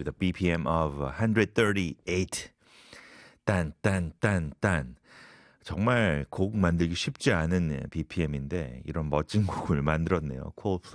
with a BPM of 138. 딴. 정말 곡 만들기 쉽지 않은 BPM인데 이런 멋진 곡을 만들었네요. 콜플레이